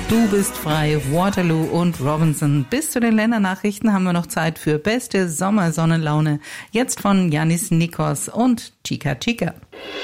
Du bist frei, Waterloo und Robinson. Bis zu den Ländernachrichten haben wir noch Zeit für beste Sommersonnenlaune. Jetzt von Yannis Nikos und Chica Chica.